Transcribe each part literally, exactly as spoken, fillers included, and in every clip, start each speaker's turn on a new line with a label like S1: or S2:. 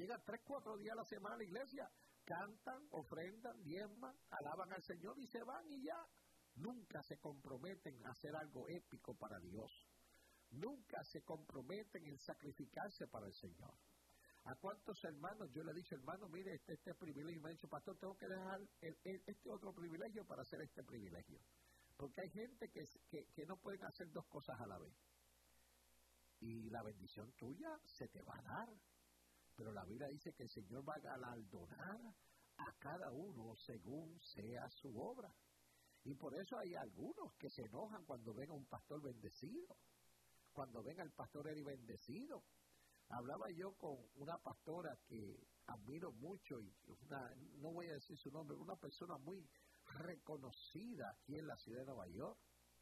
S1: llegan tres, cuatro días a la semana a la iglesia, cantan, ofrendan, diezman, alaban al Señor y se van y ya. Nunca se comprometen a hacer algo épico para Dios. Nunca se comprometen en sacrificarse para el Señor. ¿A cuántos hermanos yo le he dicho, hermano, mire, este, este privilegio? Me ha dicho, pastor, tengo que dejar el, el, este otro privilegio para hacer este privilegio. Porque hay gente que, que, que no pueden hacer dos cosas a la vez. Y la bendición tuya se te va a dar. Pero la Biblia dice que el Señor va a galardonar a cada uno según sea su obra. Y por eso hay algunos que se enojan cuando ven a un pastor bendecido. Cuando ven al pastor Eri bendecido. Hablaba yo con una pastora que admiro mucho, y una, no voy a decir su nombre, una persona muy reconocida aquí en la ciudad de Nueva York.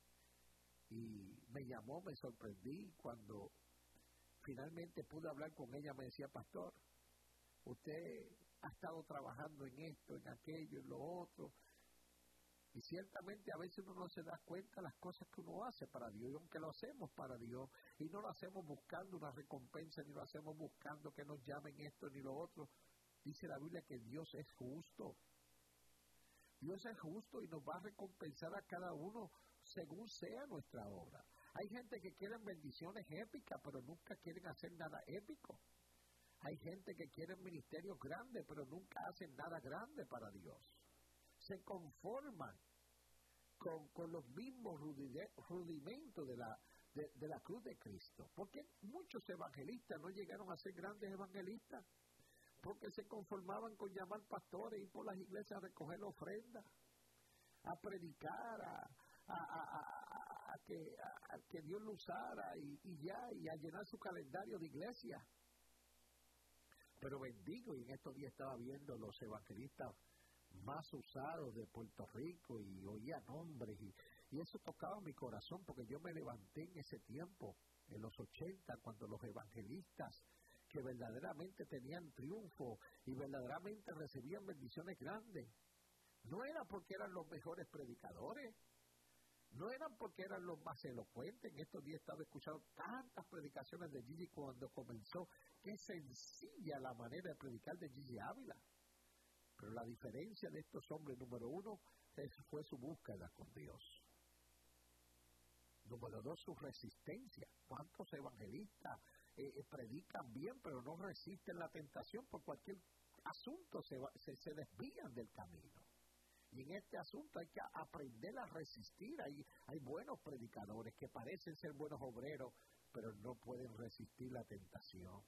S1: Y me llamó, me sorprendí cuando finalmente pude hablar con ella. Me decía, pastor, usted ha estado trabajando en esto, en aquello, en lo otro. Y ciertamente a veces uno no se da cuenta de las cosas que uno hace para Dios, y aunque lo hacemos para Dios, y no lo hacemos buscando una recompensa, ni lo hacemos buscando que nos llamen esto ni lo otro, dice la Biblia que Dios es justo. Dios es justo y nos va a recompensar a cada uno según sea nuestra obra. Hay gente que quiere bendiciones épicas, pero nunca quieren hacer nada épico. Hay gente que quiere ministerios grandes, pero nunca hacen nada grande para Dios. Se conforman con, con los mismos rudimentos de la, de, de la cruz de Cristo. Porque muchos evangelistas no llegaron a ser grandes evangelistas, porque se conformaban con llamar pastores, ir por las iglesias a recoger la ofrenda, a predicar, a, a, a, a, a, que, a, a que Dios lo usara y, y ya, y a llenar su calendario de iglesia. Pero bendigo, y en estos días estaba viendo los evangelistas más usados de Puerto Rico y oía nombres y, y eso tocaba mi corazón, porque yo me levanté en ese tiempo, en los ochenta, cuando los evangelistas que verdaderamente tenían triunfo y verdaderamente recibían bendiciones grandes, no era porque eran los mejores predicadores, no eran porque eran los más elocuentes. En estos días estaba escuchando tantas predicaciones de Gigi cuando comenzó. Qué sencilla la manera de predicar de Gigi Ávila. Pero la diferencia de estos hombres, número uno, es, fue su búsqueda con Dios. Número dos, su resistencia. ¿Cuántos evangelistas eh, predican bien, pero no resisten la tentación? Por cualquier asunto se, va, se, se desvían del camino. Y en este asunto hay que aprender a resistir. Hay, hay buenos predicadores que parecen ser buenos obreros, pero no pueden resistir la tentación.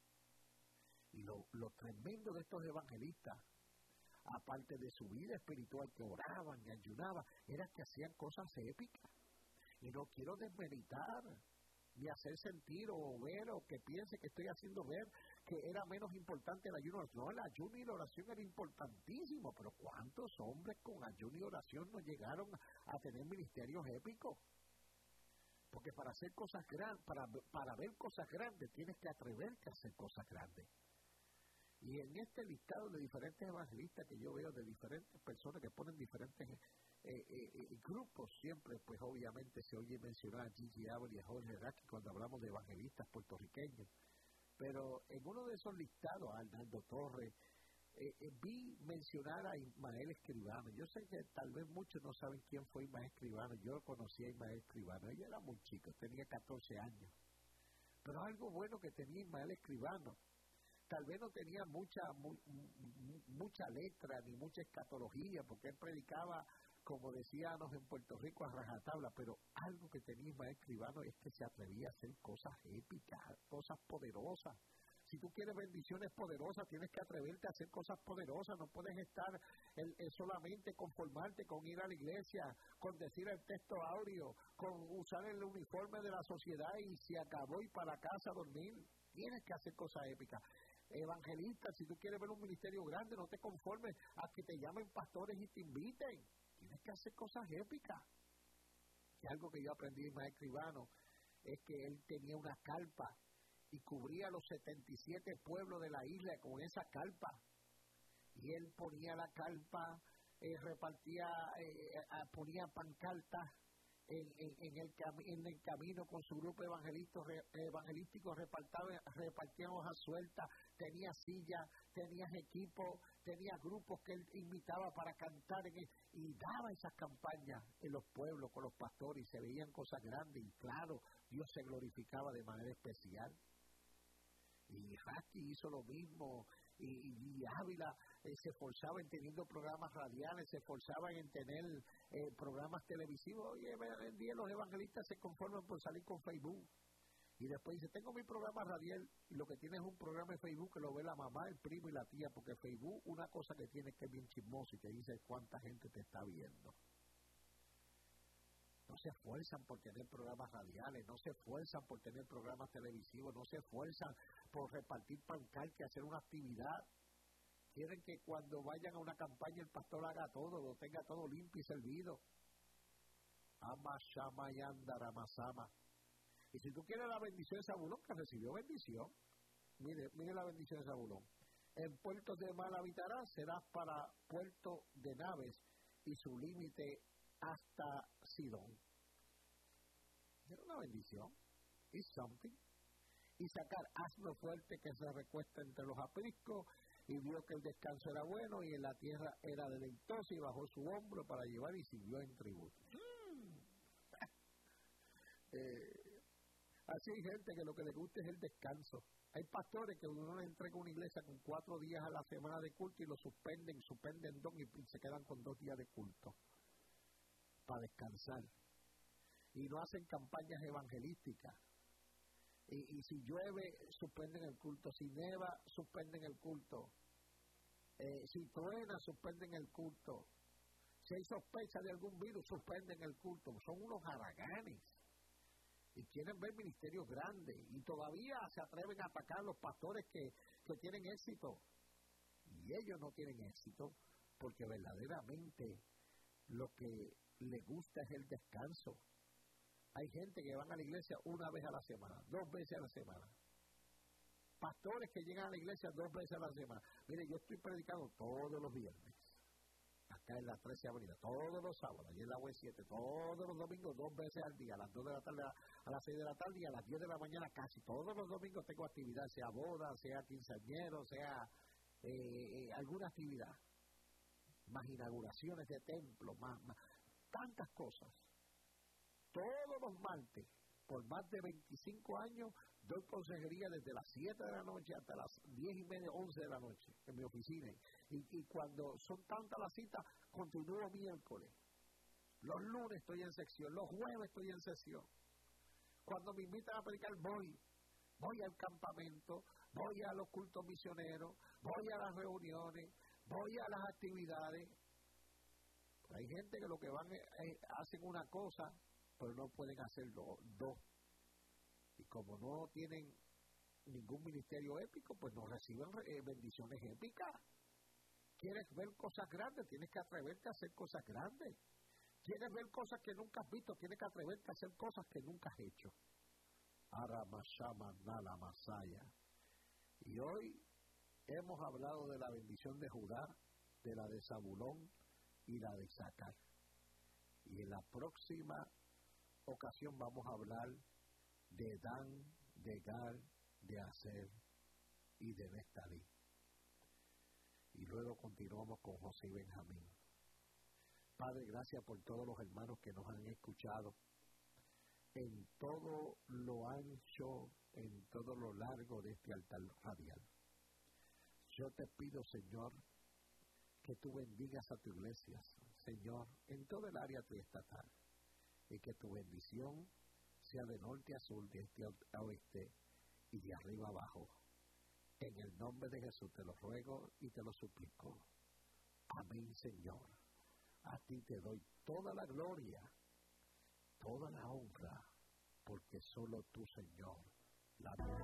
S1: Y lo, lo tremendo de estos evangelistas, aparte de su vida espiritual, que oraban y ayunaban, era que hacían cosas épicas. Y no quiero desmeritar, ni hacer sentir o ver o que piense que estoy haciendo ver que era menos importante el ayuno. No, el ayuno y la oración era importantísimo, pero ¿cuántos hombres con ayuno y oración no llegaron a tener ministerios épicos? Porque para hacer cosas grandes, para, para ver cosas grandes, tienes que atreverte a hacer cosas grandes. Y en este listado de diferentes evangelistas que yo veo, de diferentes personas que ponen diferentes eh, eh, eh, grupos, siempre, pues obviamente se oye mencionar a Gigi Ávila y a Jorge Racky cuando hablamos de evangelistas puertorriqueños. Pero en uno de esos listados, a Arnaldo Torres, eh, eh, vi mencionar a Ismael Escribano. Yo sé que tal vez muchos no saben quién fue Ismael Escribano. Yo conocí a Ismael Escribano. Ella era muy chico, tenía catorce años. Pero algo bueno que tenía Ismael Escribano, tal vez no tenía mucha mu, mu, mucha letra ni mucha escatología, porque él predicaba, como decíamos en Puerto Rico, a rajatabla, pero algo que tenía Ismael Escribano es que se atrevía a hacer cosas épicas, cosas poderosas. Si tú quieres bendiciones poderosas, tienes que atreverte a hacer cosas poderosas. No puedes estar el, el solamente conformarte con ir a la iglesia, con decir el texto áureo, con usar el uniforme de la sociedad y se acabó y para casa a dormir. Tienes que hacer cosas épicas. Evangelista, si tú quieres ver un ministerio grande, no te conformes a que te llamen pastores y te inviten. Tienes que hacer cosas épicas. Y algo que yo aprendí de Ismael Escribano es que él tenía una carpa y cubría los setenta y siete pueblos de la isla con esa carpa. Y él ponía la carpa, eh, repartía, eh, ponía pancartas en, en, en, el, en el camino con su grupo evangelístico, evangelístico repartían, repartían hojas sueltas, tenía sillas, tenía equipos, tenía grupos que él invitaba para cantar en el, y daba esas campañas en los pueblos con los pastores y se veían cosas grandes y claro, Dios se glorificaba de manera especial. Y Racky hizo lo mismo, y, y, y Ávila eh, se esforzaba en teniendo programas radiales, se esforzaban en tener eh, programas televisivos. Y en día los evangelistas se conforman por salir con Facebook. Y después dice, tengo mi programa radial, y lo que tiene es un programa de Facebook que lo ve la mamá, el primo y la tía, porque Facebook, una cosa que tiene que es bien chismoso y te dice cuánta gente te está viendo. No se esfuerzan por tener programas radiales, no se esfuerzan por tener programas televisivos, no se esfuerzan por repartir pancartas y hacer una actividad. Quieren que cuando vayan a una campaña el pastor haga todo, lo tenga todo limpio y servido. Ama, shama y andara, masama. Y si tú quieres la bendición de Zabulón, que recibió bendición, mire, mire la bendición de Zabulón. En puertos de mal habitarás, serás para puerto de naves y su límite hasta Sidón. Era una bendición. It's something. Y sacar asno fuerte que se recuesta entre los apriscos y vio que el descanso era bueno y en la tierra era deleitosa y bajó su hombro para llevar y sirvió en tributo. Mm. eh, así hay gente que lo que le gusta es el descanso. Hay pastores que uno le entrega una iglesia con cuatro días a la semana de culto y lo suspenden, suspenden dos y se quedan con dos días de culto para descansar. Y no hacen campañas evangelísticas. Y, y si llueve, suspenden el culto. Si neva, suspenden el culto. Eh, si truena, suspenden el culto. Si hay sospecha de algún virus, suspenden el culto. Son unos haraganes. Y quieren ver ministerios grandes. Y todavía se atreven a atacar a los pastores que, que tienen éxito. Y ellos no tienen éxito porque verdaderamente lo que les gusta es el descanso. Hay gente que van a la iglesia una vez a la semana, dos veces a la semana. Pastores que llegan a la iglesia dos veces a la semana. Mire, yo estoy predicando todos los viernes, acá en la trece Avenida, todos los sábados, allí en la U E siete, todos los domingos, dos veces al día, a las dos de la tarde, a las seis de la tarde y a las diez de la mañana casi. Todos los domingos tengo actividad, sea boda, sea quinceañero, sea eh, eh, alguna actividad. Más inauguraciones de templos, más, más tantas cosas. Todos los martes, por más de veinticinco años, doy consejería desde las siete de la noche hasta las diez y media, once de la noche, en mi oficina. Y, y cuando son tantas las citas, continúo miércoles. Los lunes estoy en sección, los jueves estoy en sesión. Cuando me invitan a predicar, voy. Voy al campamento, voy a los cultos misioneros, voy a las reuniones, voy a las actividades. Pero hay gente que lo que van es, es, hacen una cosa, pero no pueden hacerlo dos. Y como no tienen ningún ministerio épico, pues no reciben eh, bendiciones épicas. ¿Quieres ver cosas grandes? Tienes que atreverte a hacer cosas grandes. ¿Quieres ver cosas que nunca has visto? Tienes que atreverte a hacer cosas que nunca has hecho. Aramashama Nala Masaya. Y hoy hemos hablado de la bendición de Judá, de la de Zabulón y la de Isaacar. Y en la próxima ocasión vamos a hablar de Dan, de Gad, de Aser y de Neftalí. Y luego continuamos con José y Benjamín. Padre, gracias por todos los hermanos que nos han escuchado en todo lo ancho, en todo lo largo de este altar radial. Yo te pido, Señor, que tú bendigas a tu iglesia, Señor, en todo el área triestatal, y que tu bendición sea de norte a sur, de este a oeste y de arriba a abajo. En el nombre de Jesús te lo ruego y te lo suplico. Amén, Señor. A ti te doy toda la gloria, toda la honra, porque solo tú, Señor, la